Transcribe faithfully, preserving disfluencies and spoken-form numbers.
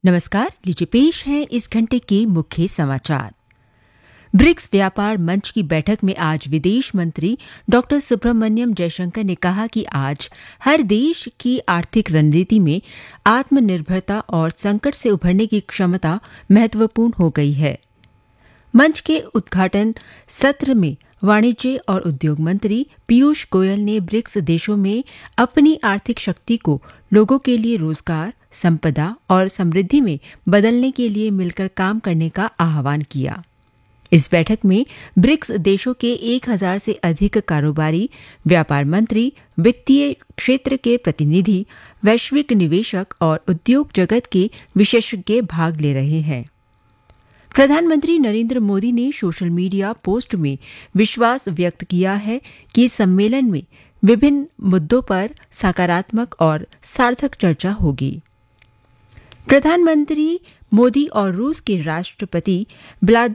नमस्कार, लीजिए पेश है इस घंटे के मुख्य समाचार। ब्रिक्स व्यापार मंच की बैठक में आज विदेश मंत्री डॉक्टर सुब्रमण्यम जयशंकर ने कहा कि आज हर देश की आर्थिक रणनीति में आत्मनिर्भरता और संकट से उभरने की क्षमता महत्वपूर्ण हो गई है। मंच के उद्घाटन सत्र में वाणिज्य और उद्योग मंत्री पीयूष गोयल ने ब्रिक्स देशों में अपनी आर्थिक शक्ति को लोगों के लिए रोजगार, संपदा और समृद्धि में बदलने के लिए मिलकर काम करने का आह्वान किया। इस बैठक में ब्रिक्स देशों के एक हजार से अधिक कारोबारी, व्यापार मंत्री, वित्तीय क्षेत्र के प्रतिनिधि, वैश्विक निवेशक और उद्योग जगत के विशेषज्ञ भाग ले रहे हैं। प्रधानमंत्री नरेंद्र मोदी ने सोशल मीडिया पोस्ट में विश्वास व्यक्त किया है कि सम्मेलन में विभिन्न मुद्दों पर सकारात्मक और सार्थक चर्चा होगी। प्रधानमंत्री मोदी और रूस के राष्ट्रपति व्लादिमीर